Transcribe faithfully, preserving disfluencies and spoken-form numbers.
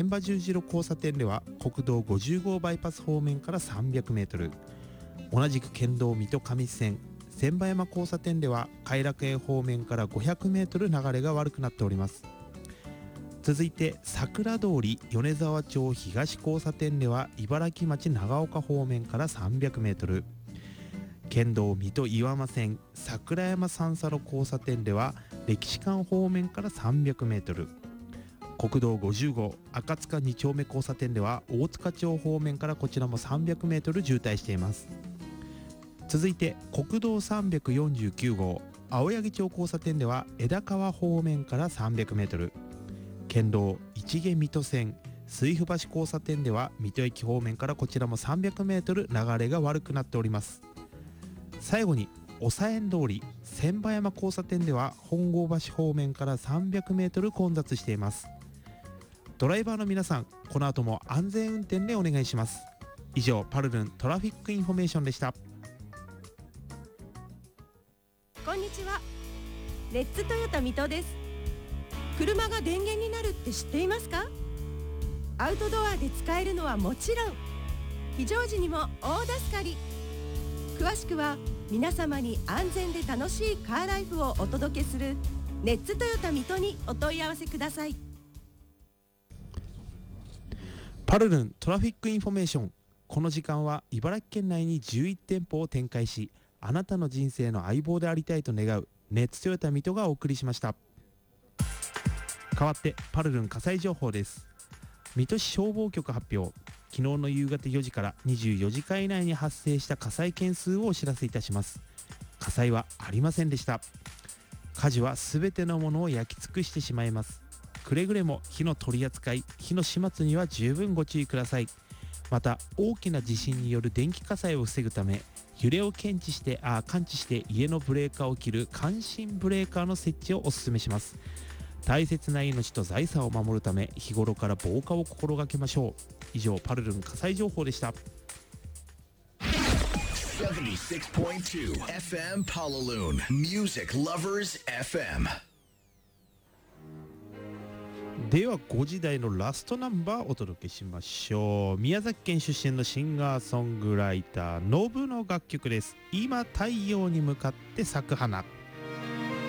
場十字路交差点では国道ごじゅう号バイパス方面からさんびゃくメートル、同じく県道水戸上線千葉山交差点では偕楽園方面からごひゃくメートル流れが悪くなっております。続いて桜通り米沢町東交差点では茨城町長岡方面からさんびゃくメートル、県道水戸岩間線桜山三叉路交差点では歴史館方面からさんびゃくメートル、国道ごじゅう号赤塚に丁目交差点では大塚町方面からこちらもさんびゃくメートル渋滞しています。続いて国道さんびゃくよんじゅうきゅう号青柳町交差点では枝川方面からさんびゃくメートル、県道市毛水戸線水府橋交差点では水戸駅方面からこちらもさんびゃくメートル流れが悪くなっております。最後に長円通り千葉山交差点では本郷橋方面からさんびゃくメートル混雑しています。ドライバーの皆さん、この後も安全運転でお願いします。以上、パルルントラフィックインフォメーションでした。 こんにちは、レッツトヨタ水戸です。車が電源になるって知っていますか？アウトドアで使えるのはもちろん、非常時にも大助かり。詳しくは皆様に安全で楽しいカーライフをお届けするレッツトヨタ水戸にお問い合わせください。 パルルントラフィックインフォメーション、この時間は茨城県内にじゅういち店舗を展開し、あなたの人生の相棒でありたいと願うレッツトヨタ水戸がお送りしました。代わってパルルン火災情報です。水戸市消防局発表、昨日の夕方よじからにじゅうよじかん以内に発生した火災件数をお知らせいたします。火災はありませんでした。火事はすべてのものを焼き尽くしてしまいます。くれぐれも火の取り扱い、火の始末には十分ご注意ください。また大きな地震による電気火災を防ぐため、揺れを検知してあ感知して家のブレーカーを切る感震ブレーカーの設置をお勧めします。大切な命と財産を守るため、日頃から防火を心がけましょう。以上、パルルン火災情報でした。 ななじゅうろくてんに エフエム Palaloon Music Lovers エフエム。 ではごじ台のラストナンバーお届けしましょう。宮崎県出身のシンガーソングライターノブの楽曲です。今太陽に向かって咲く花。